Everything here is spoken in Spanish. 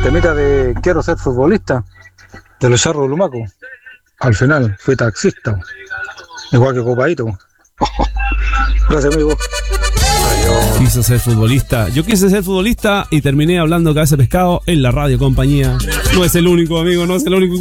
temita de quiero ser futbolista, de los Charros de Lumaco. Al final fui taxista, igual que Copaíto. Gracias, amigo. Adiós. Quiso ser futbolista. Yo quise ser futbolista y terminé hablando cabeza de pescado en la radio compañía. No es el único, amigo, no es el único.